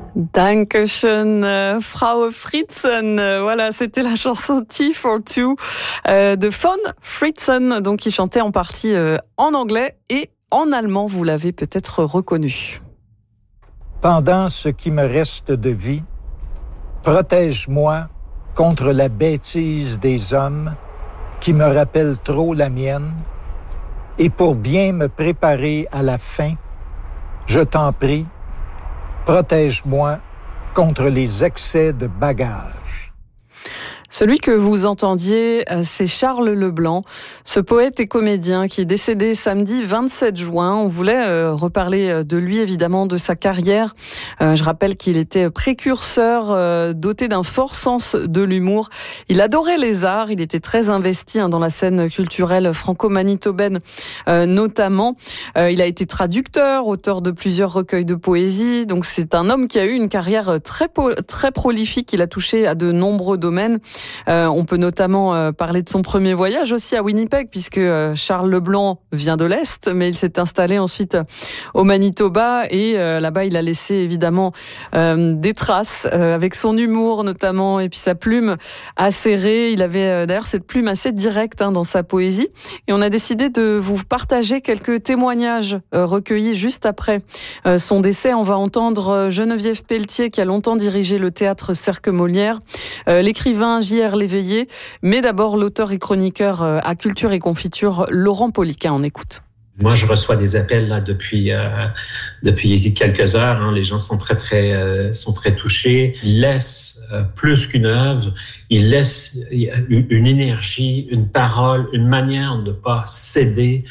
Dankeschön, Frau Fritzen. Voilà, c'était la chanson Tea for Two de Von Fritzen, donc qui chantait en partie en anglais et en allemand. Vous l'avez peut-être reconnu. Pendant ce qui me reste de vie, protège-moi contre la bêtise des hommes qui me rappellent trop la mienne, et pour bien me préparer à la fin, je t'en prie, protège-moi contre les excès de bagages. Celui que vous entendiez, c'est Charles Leblanc, ce poète et comédien qui est décédé samedi 27 juin. On voulait reparler de lui, évidemment, de sa carrière. Je rappelle qu'il était précurseur, doté d'un fort sens de l'humour. Il adorait les arts, il était très investi dans la scène culturelle franco-manitobaine notamment. Il a été traducteur, auteur de plusieurs recueils de poésie. Donc c'est un homme qui a eu une carrière très prolifique. Il a touché à de nombreux domaines. On peut notamment parler de son premier voyage aussi à Winnipeg, puisque Charles Leblanc vient de l'Est, mais il s'est installé ensuite au Manitoba et là-bas il a laissé évidemment des traces avec son humour notamment et puis sa plume acérée. Il avait d'ailleurs cette plume assez directe dans sa poésie et on a décidé de vous partager quelques témoignages recueillis juste après son décès. On va entendre Geneviève Pelletier qui a longtemps dirigé le théâtre Cercle Molière, l'écrivain J.R. Léveillé, mais d'abord l'auteur et chroniqueur à Culture et Confiture, Laurent Poliquin. On écoute. Moi, je reçois des appels là depuis quelques heures. Les gens sont très touchés. Ils laissent plus qu'une œuvre. Ils laissent une énergie, une parole, une manière de ne pas céder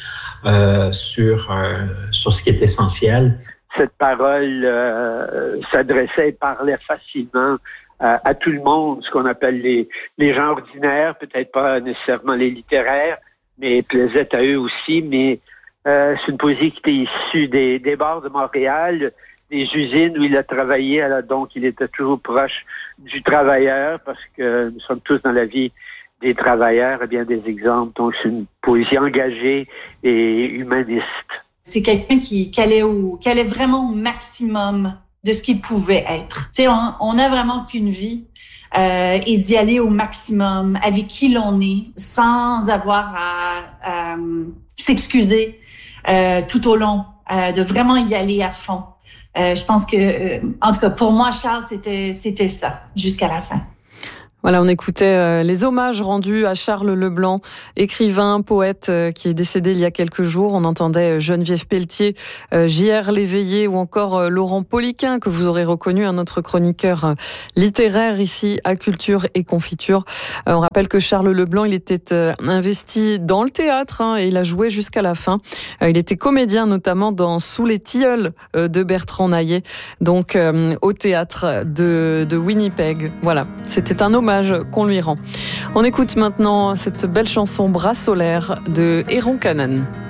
sur ce qui est essentiel. Cette parole s'adressait et parlait facilement à tout le monde, ce qu'on appelle les gens ordinaires, peut-être pas nécessairement les littéraires, mais plaisait à eux aussi. Mais c'est une poésie qui était issue des bars de Montréal, des usines où il a travaillé. Donc, il était toujours proche du travailleur, parce que nous sommes tous dans la vie des travailleurs, et bien des exemples. Donc, c'est une poésie engagée et humaniste. C'est quelqu'un qui allait vraiment au maximum de ce qu'il pouvait être. Tu sais, on a vraiment qu'une vie et d'y aller au maximum avec qui l'on est, sans avoir à s'excuser tout au long, de vraiment y aller à fond. Je pense que, en tout cas, pour moi, Charles, c'était ça, jusqu'à la fin. Voilà, on écoutait les hommages rendus à Charles Leblanc, écrivain, poète qui est décédé il y a quelques jours. On entendait Geneviève Pelletier, J.R. Léveillé ou encore Laurent Poliquin, que vous aurez reconnu, un autre chroniqueur littéraire ici à Culture et Confiture. On rappelle que Charles Leblanc, il était investi dans le théâtre et il a joué jusqu'à la fin. Il était comédien notamment dans Sous les tilleuls de Bertrand Naillet, donc au théâtre de Winnipeg. Voilà, c'était un hommage qu'on lui rend. On écoute maintenant cette belle chanson Bras solaire de Héron Canaan.